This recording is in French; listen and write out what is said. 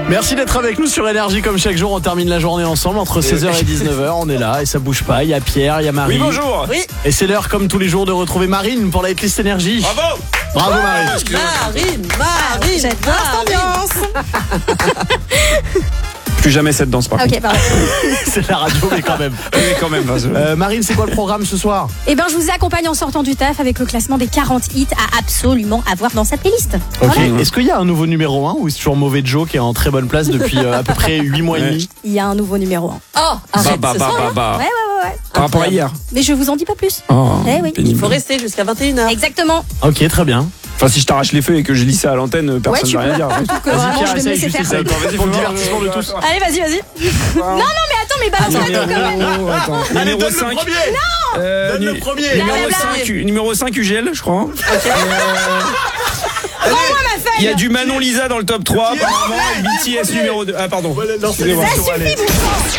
Merci d'être avec nous sur Énergie comme chaque jour. On termine la journée ensemble entre 16h et 19h. On est là et ça bouge pas. Il y a Pierre, il y a Marie. Oui, bonjour. Oui. Et c'est l'heure comme tous les jours de retrouver Marine pour la hitlist Énergie. Bravo. Bravo Marine. Marine, J'adore cette ambiance. Plus jamais cette danse par contre. Ok, pardon. C'est la radio mais quand même. Oui, quand même. Marine, c'est quoi le programme ce soir? Eh ben, je vous accompagne en sortant du taf avec le classement des 40 hits à absolument avoir dans cette playlist. Ok. Voilà. Est-ce qu'il y a un nouveau numéro 1 ou c'est toujours Mauvais Joe qui est en très bonne place depuis à peu près 8 mois et demi? Il y a un nouveau numéro 1. Oh, arrête, c'est ça. Ouais. Par rapport à hier. Mais je vous en dis pas plus. Oh, Eh oui. Il pénible. faut rester jusqu'à 21h. Exactement. Ok, très bien. Enfin, si je t'arrache les feux et que je lis ça à l'antenne, personne tu ne va rien dire. Surtout que Vas-y vraiment, Pierre, je vais me essaye laisser juste faire. essaye pour le divertissement de tous. Allez, vas-y. Non, mais attends, mais balance pas tout quand même. Attends. Allez, Numéro donne 5. le premier. Donne le premier. Numéro 5 UGL, je crois. Rends-moi ma feuille. Il y a du Manon Lisa dans le top 3 apparemment et BTS numéro 2. Ah pardon. Voilà, non, c'est Excusez-moi. bon, allez.